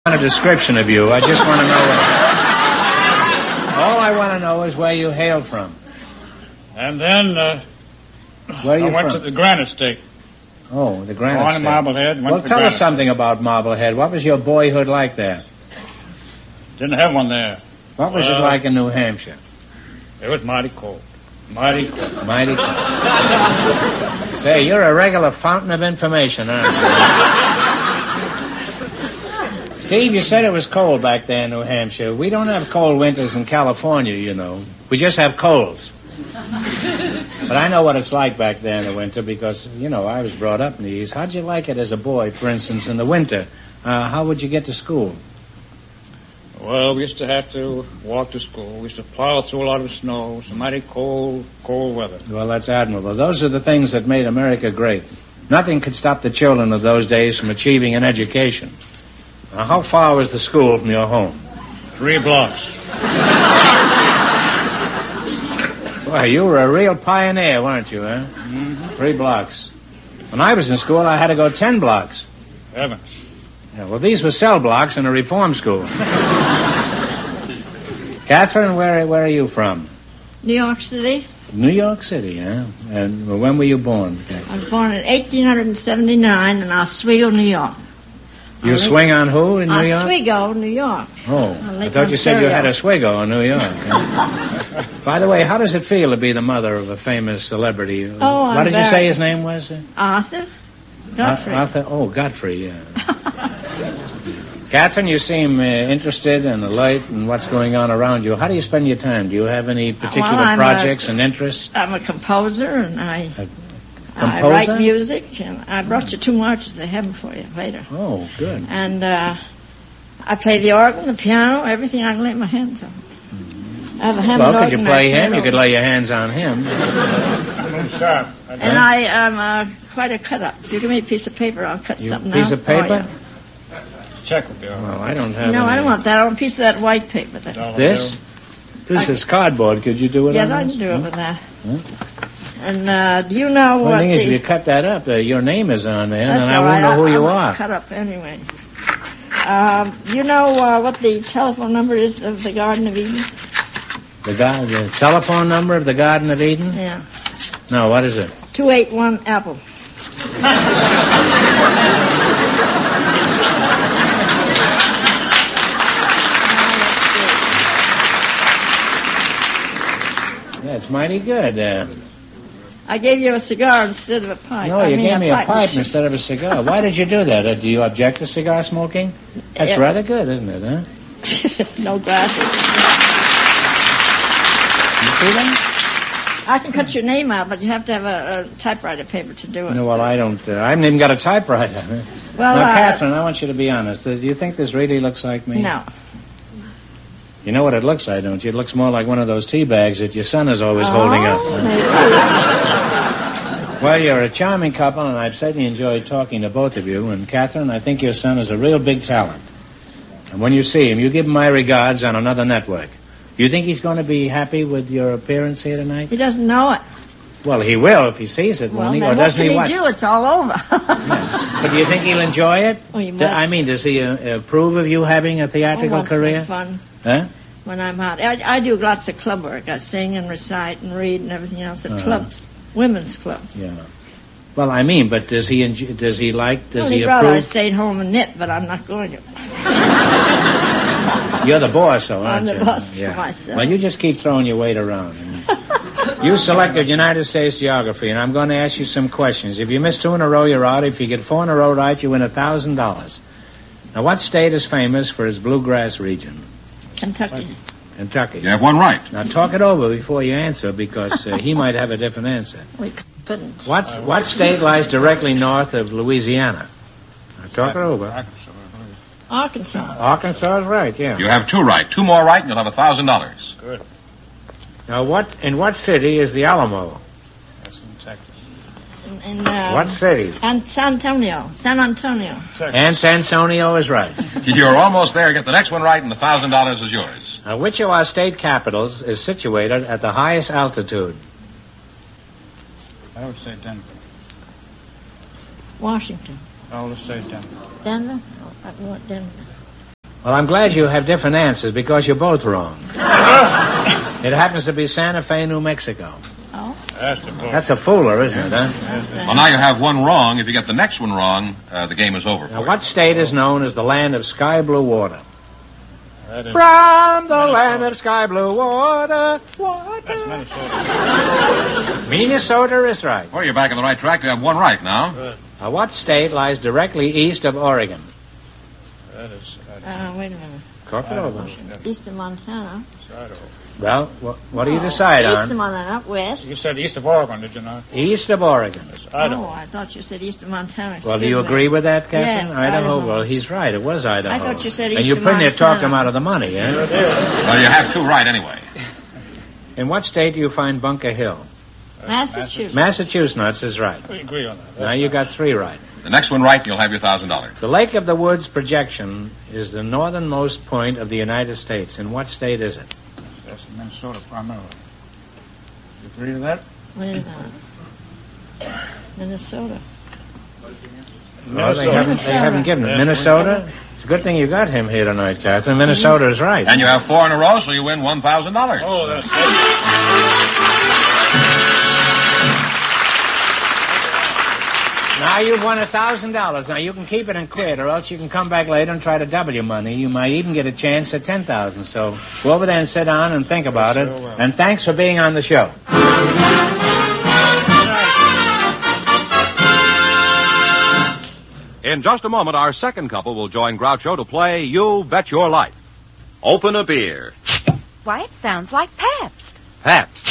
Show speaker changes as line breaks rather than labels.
A description of you. I just want to know. All I want to know is where you hail from.
And then
where you
I went
from?
to the Granite State.
Oh, the Granite
Born
State.
in Marblehead.
Well, tell us something about Marblehead. What was your boyhood like there?
Didn't have one there.
What was it like in New Hampshire?
It was mighty cold. Mighty cold.
Mighty cold. Say, you're a regular fountain of information, aren't you? Steve, you said it was cold back there in New Hampshire. We don't have cold winters in California, you know. We just have colds. But I know what it's like back there in the winter because, you know, I was brought up in the East. How'd you like it as a boy, for instance, in the winter? How would you get to school?
Well, we used to have to walk to school. We used to plow through a lot of snow. It was mighty cold weather.
Well, that's admirable. Those are the things that made America great. Nothing could stop the children of those days from achieving an education. Now, how far was the school from your home?
3 blocks.
Well, you were a real pioneer, weren't you, huh?
Mm-hmm.
3 blocks. When I was in school, I had to go 10 blocks.
Heavens.
Yeah, well, these were cell blocks in a reform school. Catherine, where are you from?
New York City.
New York City, huh? And when were you born?
I was born in 1879 in Oswego, New York.
You swing on who in New York?
Oswego, New York.
Oh, I thought you said you had a Oswego in New York. Huh? By the way, how does it feel to be the mother of a famous celebrity?
Oh,
what did you say his name was?
Arthur Godfrey.
Arthur, Godfrey, yeah. Catherine, you seem interested and alert in what's going on around you. How do you spend your time? Do you have any particular projects and interests?
I'm a composer, and I write music, and I brought you 2 marches. They have them for you later.
Oh, good.
And I play the organ, the piano, everything I can lay my hands on. I have a Hammond
organ. Well, could you play him? You could lay your hands on him.
And I am quite a cut-up. If you give me a piece of paper, I'll cut something out.
Piece of paper?
Check with you.
Well, I don't have
No, I don't want that. I want a piece of that white paper.
This? This is cardboard. Could you do it on
I can do it with that. And do you know what
the thing is, if you cut that up, your name is on there, and I won't know who you are.
Cut up anyway. You know what the telephone number is of the Garden of Eden?
The telephone number of the Garden of Eden?
Yeah.
No, what is it?
281 Apple.
That's mighty good.
I gave you a cigar instead of a pipe.
No, you gave me a pipe instead of a cigar. Why did you do that? Do you object to cigar smoking? That's rather good, isn't it, huh?
No glasses.
You see that?
I can cut your name out, but you have to have a typewriter paper to do it.
No, well, I don't. I haven't even got a typewriter.
Well,
now, Catherine, I want you to be honest. Do you think this really looks like me?
No.
You know what it looks like, don't you? It looks more like one of those tea bags that your son is always holding up. Well, you're a charming couple, and I've certainly enjoyed talking to both of you. And, Catherine, I think your son is a real big talent. And when you see him, you give him my regards on another network. You think he's going to be happy with your appearance here tonight?
He doesn't know it.
Well, he will if he sees it, won't he? Or doesn't he watch?
What can he do? It's all over.
Yeah. But do you think he'll enjoy it?
Oh, he must.
I mean, does he approve of you having a theatrical career?
Fun.
Huh?
When I'm out. I do lots of club work. I sing and recite and read and everything else at clubs. Women's clubs.
Yeah. Well, I mean, but does he approve?
I stayed home and knit, but I'm not going to.
You're the boss, though, aren't you?
I'm the boss for myself.
Well, you just keep throwing your weight around. You selected United States geography, and I'm going to ask you some questions. If you miss 2 in a row, you're out. If you get 4 in a row right, you win $1,000. Now, what state is famous for its bluegrass region?
Kentucky.
Kentucky.
You have one right.
Now, talk it over before you answer, because he might have a different answer.
We couldn't.
What state lies directly north of Louisiana? Now, talk it over.
Arkansas.
Arkansas is right, yeah.
You have 2 right. 2 more right, and you'll have $1,000.
Good.
Now, in what city is the Alamo?
That's in Texas.
In
what city?
San Antonio.
Texas. And San Antonio is right.
You're almost there. Get the next one right, and the $1,000 is yours.
Now, which of our state capitals is situated at the highest altitude?
I would say Denver.
Washington.
I would say Denver.
Denver? Oh, I want Denver.
Well, I'm glad you have different answers because you're both wrong. It happens to be Santa Fe, New Mexico.
Oh?
That's a fooler, isn't it, huh?
Well, now you have one wrong. If you get the next one wrong, the game is over for
Now,
you.
what state is known as the land of sky blue water? From the land of sky blue water,
That's Minnesota.
Minnesota is right.
Well, you're back on the right track. You have one right now.
Now, what state lies directly east of Oregon?
That is
Wait a minute.
Talk it over.
East of Montana.
Idaho.
Well, what do you decide
East
on?
of Montana, west.
You said east of Oregon, did you not?
East of Oregon.
It's
Oh,
Idaho.
I thought you said east of Montana.
Well, do you
Excuse me.
agree with that, Captain?
Yes,
Idaho.
Idaho.
Well, he's right. It was Idaho.
I thought you said
And
east
you
of
pretty near
Montana.
talked him out of the money, eh?
Well, you have two right anyway.
In what state do you find Bunker Hill?
Massachusetts.
Massachusetts is right.
We agree on that.
Now you got 3 right.
The next one right, and you'll have your $1,000.
The Lake of the Woods projection is the northernmost point of the United States. In what state is it?
That's Minnesota primarily. You agree to that?
Wait a minute. Minnesota.
No, they haven't given it. Minnesota? It's a good thing you got him here tonight, Catherine. Minnesota is right.
And you have 4 in a row, so you win $1,000.
Oh, that's
Now you've won $1,000. Now you can keep it and quit, or else you can come back later and try to double your money. You might even get a chance at $10,000. So go over there and sit down and think about it. And thanks for being on the show.
In just a moment, our second couple will join Groucho to play You Bet Your Life. Open a beer.
Why, it sounds like Pabst.
Pabst.